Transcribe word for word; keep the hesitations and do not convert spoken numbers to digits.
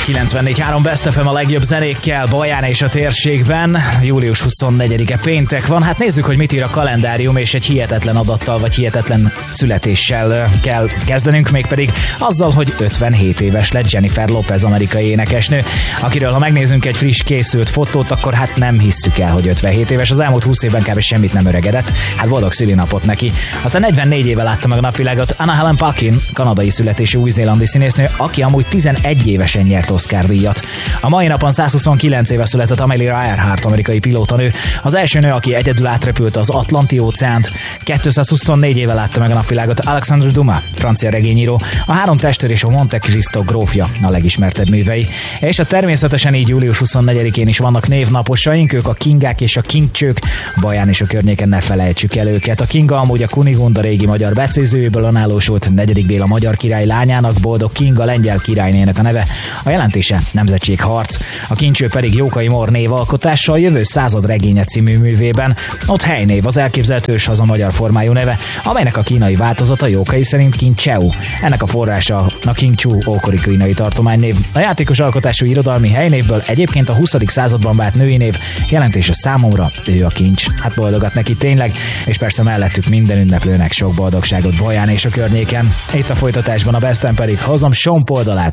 kilencvennégy három Best ef em a legjobb zenékkel Baján és a térségben. Július huszonnegyedike péntek van. Hát nézzük, hogy mit ír a kalendárium, és egy hihetetlen adattal vagy hihetetlen születéssel kell kezdenünk, mégpedig azzal, hogy ötvenhét éves lett Jennifer Lopez, amerikai énekesnő, akiről ha megnézzünk egy friss készült fotót, akkor hát nem hisszük el, hogy ötvenhét éves. Az elmúlt húsz évben kb. Semmit nem öregedett. Hát boldog szülinapot neki. Aztán negyvennégy éve látta meg a napvilágot Anna Helen Paquin, kanadai születésű új-zélandi színésznő, aki amúgy tizenegy évesen nyert Oscar-díjat. A mai napon százhuszonkilenc éve született Amelia Earhart, amerikai pilótanő, az első nő, aki egyedül átrepült az Atlanti-óceánt. kétszázhuszonnégy éve látta meg a napvilágot Alexandre Dumas, francia regényíró, a Három testőr és a Monte Cristo grófja a legismertebb művei. És a természetesen így július huszonnegyedikén is vannak névnaposaink, ők a Kingák és a Kingcsők, Baján és a környéken ne felejtsük el őket. A Kinga amúgy a Kunigunda régi magyar becézőjéből önállósult, negyedik Béla magyar király lányának, Boldog Kinga lengyel királynének a neve. A jelentése nemzetségharc. A Kincső pedig Jókai Mór névalkotása a Jövő század regénye című művében. Ott helynév, az elképzelt őshaza magyar formájú neve, amelynek a kínai változata Jókai szerint Kincseu. Ennek a forrása a Kingcsú ókori kínai tartománynév. A játékos alkotású irodalmi helynévből egyébként a huszadik században vált női név, jelentése számomra ő a kincs. Hát boldogat neki tényleg, és persze mellettük minden ünneplőnek sok boldogságot Baján és a környéken. Itt a folytatásban a Besten pedig hozom Sean Paul dalát.